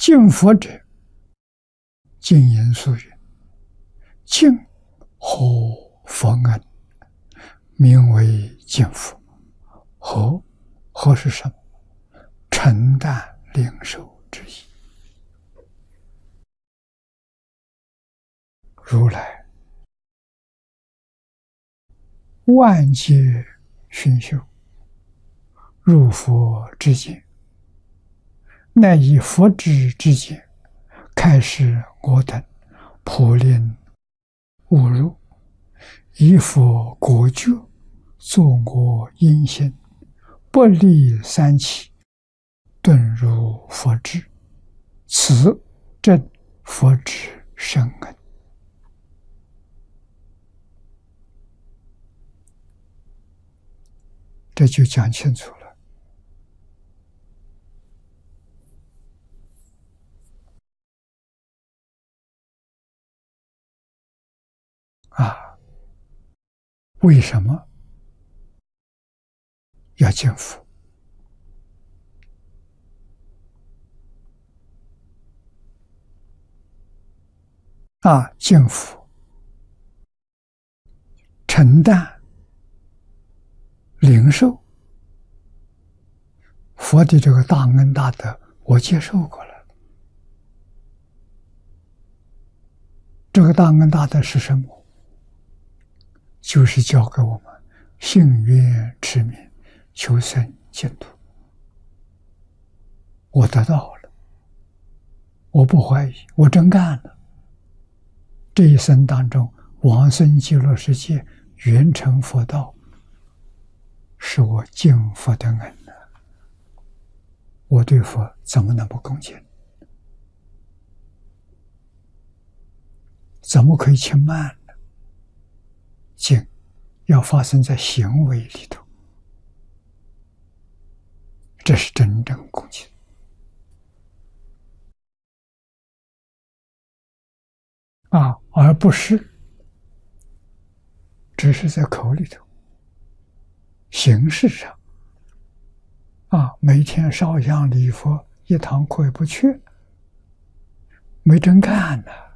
敬佛者，敬言肃云：敬何佛恩，名为敬佛。何是什么？承担领受之意。如来万劫熏修，入佛之见，乃以佛智之见，开示我等普令误入，以佛果觉，作我因心，不离三期，顿入佛智，此正佛智深恩。这就讲清楚了。为什么要敬佛？敬佛，承担领受佛的这个大恩大德，我接受过了。这个大恩大德是什么？就是教给我们信愿持名，求生净土。我得到了，我不怀疑，我真干了。这一生当中，往生极乐世界，圆成佛道，是我敬佛的恩呢。我对佛怎么能不恭敬？怎么可以轻慢呢？敬要发生在行为里头，这是真正恭敬而不是只是在口里头。形式上每天烧香礼佛，一堂课也不去，没真干呢。